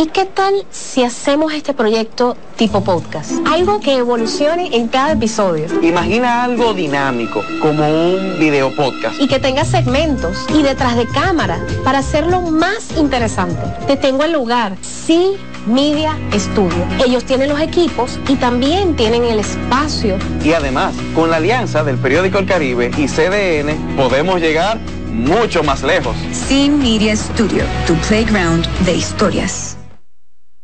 ¿Y qué tal si hacemos este proyecto tipo podcast? Algo que evolucione en cada episodio. Imagina algo dinámico, como un video podcast. Y que tenga segmentos y detrás de cámara para hacerlo más interesante. Te tengo el lugar, sí. Media Studio. Ellos tienen los equipos y también tienen el espacio. Y además, con la alianza del periódico El Caribe y CDN, podemos llegar mucho más lejos. Sí Media Studio, tu playground de historias.